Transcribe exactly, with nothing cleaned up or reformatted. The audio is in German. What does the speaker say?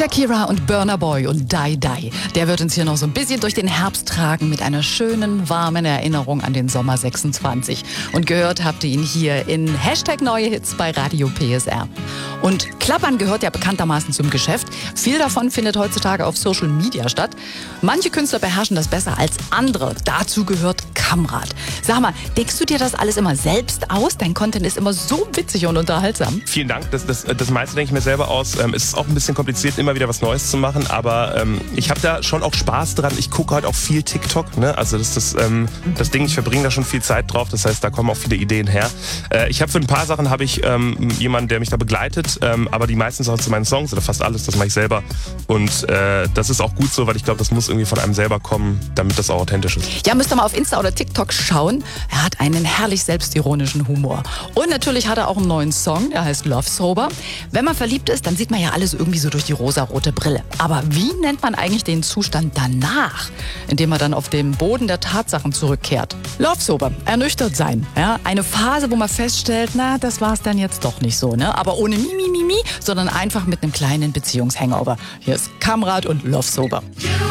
Shakira und Burna Boy und Die Die. Der wird uns hier noch so ein bisschen durch den Herbst tragen mit einer schönen, warmen Erinnerung an den Sommer sechsundzwanzig. Und gehört habt ihr ihn hier in Hashtag Neue Hits bei Radio P S R. Und Klappern gehört ja bekanntermaßen zum Geschäft. Viel davon findet heutzutage auf Social Media statt. Manche Künstler beherrschen das besser als andere. Dazu gehört Kamrat. Sag mal, denkst du dir das alles immer selbst aus? Dein Content ist immer so witzig und unterhaltsam. Vielen Dank. Das, das, das meiste denke ich mir selber aus. Ähm, es ist auch ein bisschen kompliziert, immer wieder was Neues zu machen, aber ähm, ich habe da schon auch Spaß dran. Ich gucke halt auch viel TikTok, ne? Also das ist das, ähm, das Ding, ich verbringe da schon viel Zeit drauf, das heißt, da kommen auch viele Ideen her. Äh, ich habe für ein paar Sachen habe ich ähm, jemanden, der mich da begleitet, ähm, aber die meisten Sachen zu meinen Songs oder fast alles, das mache ich selber und äh, das ist auch gut so, weil ich glaube, das muss irgendwie von einem selber kommen, damit das auch authentisch ist. Ja, müsst ihr mal auf Insta oder TikTok schauen. Er hat einen herrlich selbstironischen Humor. Und natürlich hat er auch einen neuen Song, der heißt Love Sober. Wenn man verliebt ist, dann sieht man ja alles irgendwie so durch die rosarote Brille. Aber wie nennt man eigentlich den Zustand danach, indem man dann auf den Boden der Tatsachen zurückkehrt? Love Sober, ernüchtert sein. Ja? Eine Phase, wo man feststellt, na, das war's dann jetzt doch nicht so. Ne? Aber ohne Mimi, Mimi, sondern einfach mit einem kleinen Beziehungshangover. Hier ist Kamrat und Love Sober.